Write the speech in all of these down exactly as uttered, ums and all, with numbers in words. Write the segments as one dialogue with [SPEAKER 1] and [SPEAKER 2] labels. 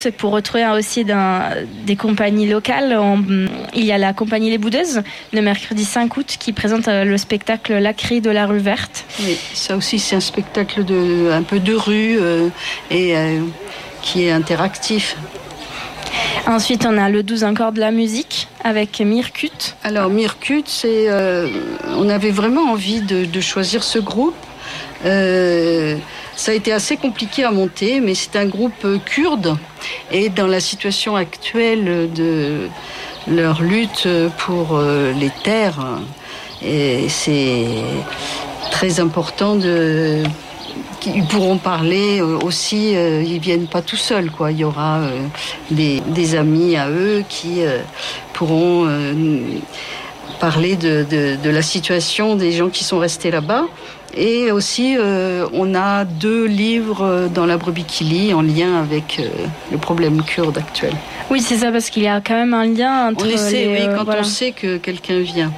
[SPEAKER 1] Pour retrouver aussi d'un, des compagnies locales, on, il y a la compagnie Les Boudeuses, le mercredi cinq août, qui présente le spectacle La Crie de la rue verte.
[SPEAKER 2] Oui, ça aussi c'est un spectacle de, un peu de rue euh, et euh, qui est interactif.
[SPEAKER 1] Ensuite, on a le douze encore de la musique avec Mirkut.
[SPEAKER 2] Alors Mirkut, c'est, euh, on avait vraiment envie de, de choisir ce groupe. Euh, ça a été assez compliqué à monter, mais c'est un groupe kurde et dans la situation actuelle de leur lutte pour les terres, et c'est très important de... Ils pourront parler aussi, ils viennent pas tout seuls, quoi. Il y aura des, des amis à eux qui pourront parler de, de, de la situation des gens qui sont restés là-bas. Et aussi, euh, on a deux livres dans la brebis qui lit en lien avec euh, le problème kurde actuel.
[SPEAKER 1] Oui, c'est ça, parce qu'il y a quand même un lien entre
[SPEAKER 2] on essaie,
[SPEAKER 1] les...
[SPEAKER 2] oui, quand
[SPEAKER 1] voilà.
[SPEAKER 2] on sait que quelqu'un vient.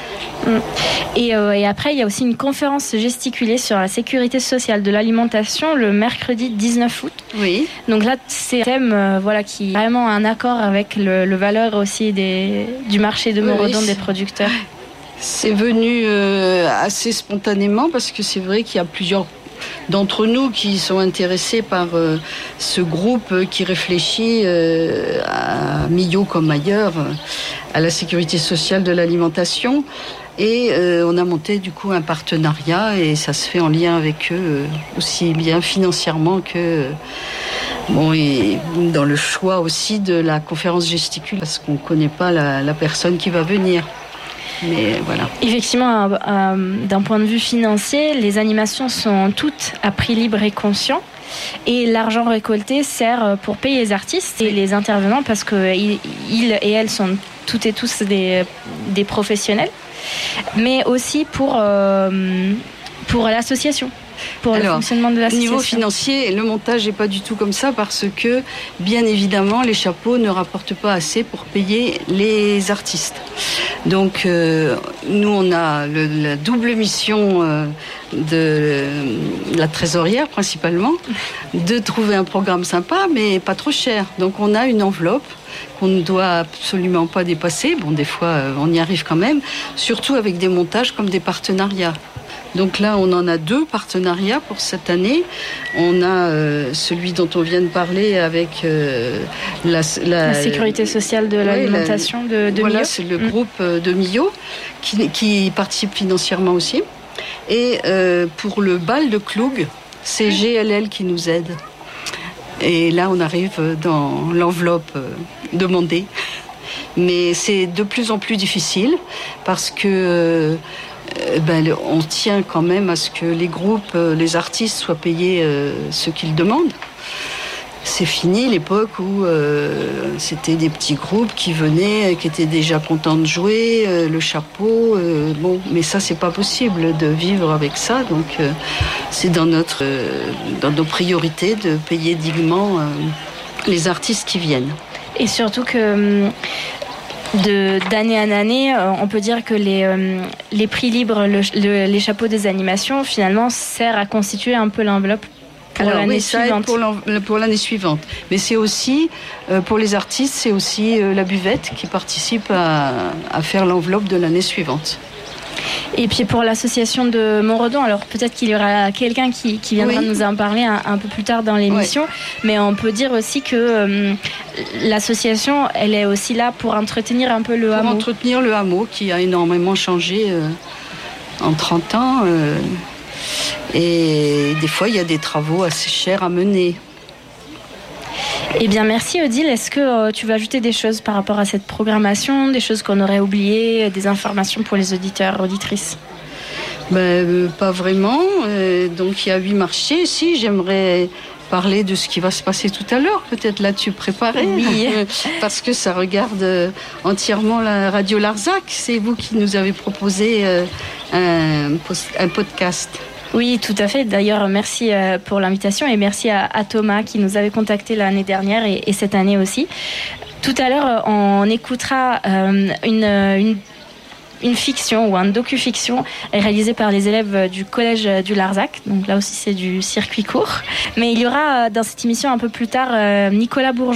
[SPEAKER 1] Et, euh, et après, il y a aussi une conférence gesticulée sur la sécurité sociale de l'alimentation le mercredi dix-neuf août.
[SPEAKER 2] Oui.
[SPEAKER 1] Donc là, c'est un thème euh, voilà, qui est vraiment un accord avec le, le valeur aussi des, du marché de Moredon, oui, des producteurs.
[SPEAKER 2] C'est venu euh, assez spontanément parce que c'est vrai qu'il y a plusieurs d'entre nous qui sont intéressés par euh, ce groupe qui réfléchit euh, à Millau comme ailleurs euh, à la sécurité sociale de l'alimentation. Et euh, on a monté du coup un partenariat et ça se fait en lien avec eux euh, aussi bien financièrement que euh, bon, et dans le choix aussi de la conférence gesticule parce qu'on ne connaît pas la, la personne qui va venir. Mais voilà.
[SPEAKER 1] Effectivement, euh, d'un point de vue financier, les animations sont toutes à prix libre et conscient. Et l'argent récolté sert pour payer les artistes et les intervenants parce qu'ils ils et elles sont toutes et tous des, des professionnels, mais aussi pour, euh, pour l'association. Pour Alors, le fonctionnement de l'association.
[SPEAKER 2] Niveau financier, le montage n'est pas du tout comme ça parce que, bien évidemment, les chapeaux ne rapportent pas assez pour payer les artistes. Donc, euh, nous, on a le, la double mission euh, de la trésorière, principalement, de trouver un programme sympa, mais pas trop cher. Donc, on a une enveloppe qu'on ne doit absolument pas dépasser. Bon, des fois, on y arrive quand même, surtout avec des montages comme des partenariats. Donc là, on en a deux partenariats pour cette année. On a euh, celui dont on vient de parler avec euh, la, la,
[SPEAKER 1] la sécurité sociale de l'alimentation
[SPEAKER 2] ouais,
[SPEAKER 1] de, de
[SPEAKER 2] Voilà,
[SPEAKER 1] Millau.
[SPEAKER 2] c'est le
[SPEAKER 1] mmh.
[SPEAKER 2] groupe de Millau qui, qui participe financièrement aussi. Et euh, pour le bal de Cloug, c'est G L L qui nous aide. Et là, on arrive dans l'enveloppe euh, demandée. Mais c'est de plus en plus difficile parce que... Euh, Ben, on tient quand même à ce que les groupes, les artistes soient payés euh, ce qu'ils demandent. C'est fini l'époque où euh, c'était des petits groupes qui venaient, qui étaient déjà contents de jouer, euh, le chapeau. Euh, bon, mais ça, c'est pas possible de vivre avec ça. Donc, euh, c'est dans notre, euh, dans nos priorités de payer dignement euh, les artistes qui viennent.
[SPEAKER 1] Et surtout que. De, d'année en année, euh, on peut dire que les, euh, les prix libres, le, le, les chapeaux des animations, finalement, servent à constituer un peu l'enveloppe pour
[SPEAKER 2] Alors,
[SPEAKER 1] l'année
[SPEAKER 2] oui, ça
[SPEAKER 1] suivante.
[SPEAKER 2] Pour, pour l'année suivante. Mais c'est aussi, euh, pour les artistes, c'est aussi euh, la buvette qui participe à, à faire l'enveloppe de l'année suivante.
[SPEAKER 1] Et puis pour l'association de Moredon, alors peut-être qu'il y aura quelqu'un qui, qui viendra oui. nous en parler un, un peu plus tard dans l'émission, oui. mais on peut dire aussi que euh, l'association, elle est aussi là pour entretenir un peu le
[SPEAKER 2] pour
[SPEAKER 1] hameau.
[SPEAKER 2] Pour entretenir le hameau qui a énormément changé euh, en trente ans. Euh, et des fois, il y a des travaux assez chers à mener.
[SPEAKER 1] Eh bien, merci Odile. Est-ce que euh, tu veux ajouter des choses par rapport à cette programmation, des choses qu'on aurait oubliées, des informations pour les auditeurs, auditrices ?
[SPEAKER 2] Ben, euh, pas vraiment. Euh, donc, il y a huit marchés. Si, j'aimerais parler de ce qui va se passer tout à l'heure. Peut-être là-dessus préparé.
[SPEAKER 1] Oui.
[SPEAKER 2] Parce que ça regarde euh, entièrement la Radio Larzac. C'est vous qui nous avez proposé euh, un, un podcast.
[SPEAKER 1] Oui, tout à fait. D'ailleurs, merci pour l'invitation et merci à, à Thomas qui nous avait contacté l'année dernière et, et cette année aussi. Tout à l'heure, on écoutera euh, une, une, une fiction ou un docu-fiction réalisé par les élèves du collège du Larzac. Donc là aussi, c'est du circuit court. Mais il y aura dans cette émission un peu plus tard Nicolas Bourgeois,